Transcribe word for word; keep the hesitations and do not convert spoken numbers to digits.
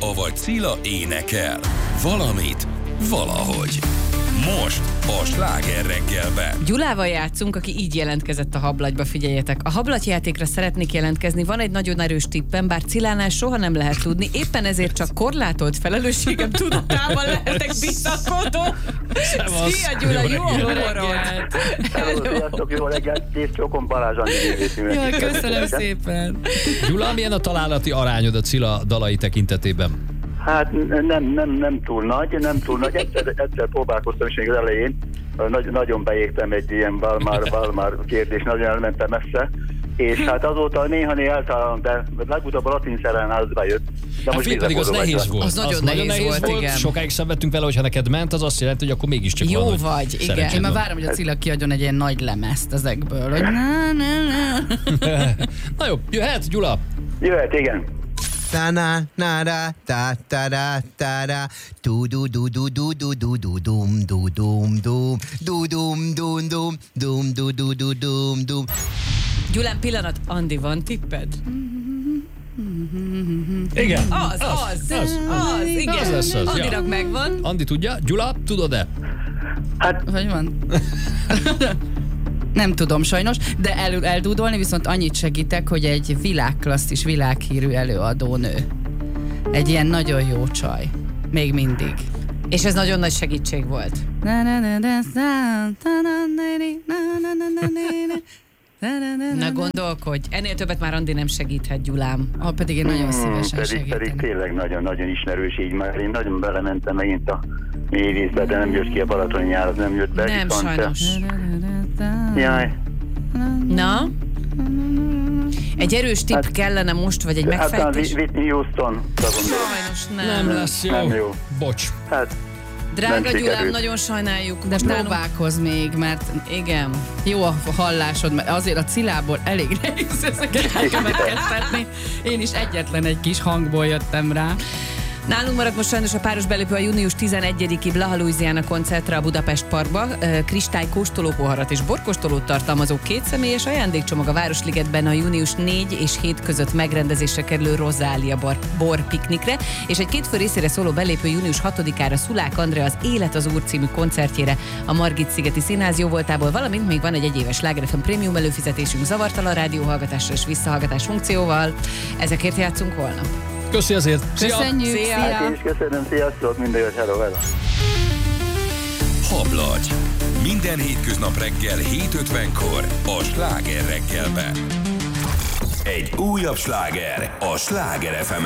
avagy Cilla énekel. Valamit, valahogy. Most a Sláger reggelben. Gyulával játszunk, aki így jelentkezett a hablagyba, figyeljetek. A hablagyjátékra szeretnék jelentkezni, van egy nagyon erős tippem, bár Cillánál soha nem lehet tudni, éppen ezért csak korlátolt felelősségem tudatában lehetek bizakodó. Szia Gyula, jó a humorod! Sziasztok, jó reggelt, kész csókom Balázs Andi művészművel. Ja, köszönöm szépen. Gyula, milyen a találati arányod a Cilla dalai tekintetében? Hát nem, nem, nem túl nagy, nem túl nagy. Egyszer, egyszer próbálkoztam is még az elején. Nagy, nagyon beégtem egy ilyen Valmár, Valmár kérdés, nagyon elmentem messze. És hát azóta néha-néha eltalálom, de legutóbb a latin szeren az bejött. De Hát fél pedig az nehéz volt. Az nagyon nehéz, nehéz volt, volt, igen. Sokáig szenvedtünk vele, hogyha neked ment, az azt jelenti, hogy akkor mégiscsak jó van, vagy, igen. Én már várom, hogy a Cilla kiadjon egy ilyen nagy lemezt ezekből, hogy na, na, na. Na jó, jöhet, Gyula? Jöhet, igen. Ta-na, na-ra, ta-ta-ra, ta-ra, du-du-du-du-du-du-du-du-dum, du-dum-dum, du-dum-dum-dum, dum-du-du-du-dum-dum. Gyulán, pillanat, Andi, van tipped? Igen. Az, az, az, az, az igen. Az lesz az, Andinak ja. megvan. Andi tudja. Gyula, tudod-e? Hát, Hogy van? Nem tudom sajnos, de el, eldúdolni viszont annyit segítek, hogy egy világklasszis, világhírű előadónő. Egy ilyen nagyon jó csaj. Még mindig. És ez nagyon nagy segítség volt. Na gondolkodj, ennél többet már Andi nem segíthet, Gyulám. Ah, pedig én nagyon szívesen pedig, pedig segítenek. tényleg nagyon-nagyon ismerős így már. Én nagyon belementem megint a mély vízbe, de nem jött ki a balatoni nyár, az nem jött be. Nem, viszont, sajnos. Jaj. Na? Egy erős tipp Hát- kellene most, vagy egy Hát talán megfejtés? Whitney Houston. Sajnos nem. Nem lesz jó. Nem jó. Bocs. Hát, Drága Nem Gyulám, sikerült. nagyon sajnáljuk. De Most nálunk... próbálkozz még, mert Igen. jó a hallásod, mert azért a Cillából elég nehéz ezeket elkövetkeztetni. Én is egyetlen egy kis hangból jöttem rá. Nálunk maradt most sajnos a páros belépő a június tizenegyediki Blaha Louisiana koncertre a Budapest Parkba. Kristály kóstolópoharat és borkóstolót tartalmazó kétszemélyes ajándékcsomag a Városligetben a június négy és hét között megrendezésre kerülő Rozália bor, bor piknikre, és egy két fő részére szóló belépő június hatodikára Szulák Andrea az Élet az Úr című koncertjére a Margit-szigeti Színház jóvoltából, valamint még van egy egyéves Sláger ef em prémium előfizetésünk zavartalan rádióhallgatásra és visszahallgatás funkcióval. Ezekért játszunk holnap. Köszi azért. Szia. Köszönjük, Szia. szia! hát én is köszönöm, sziasztok, minden jót, hello, hello. Hablagy. Minden hétköznap reggel hét ötvenkor a Sláger reggelben. Egy újabb sláger a Sláger ef emen.